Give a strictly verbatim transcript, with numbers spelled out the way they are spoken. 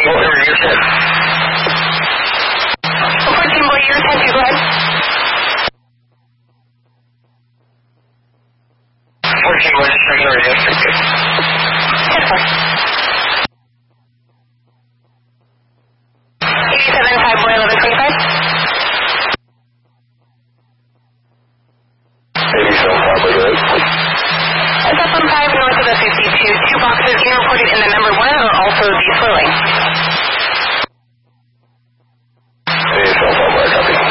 whatever you said. fourteen boy, you're ten two, go ahead. fourteen boy, just regular yesterday. ten four. eighty-seven five boy, eleven twenty-five. eighty-seven five boy, right? That's up on five north of the fifty-two. Two boxes being reported in the number one are also deswirling.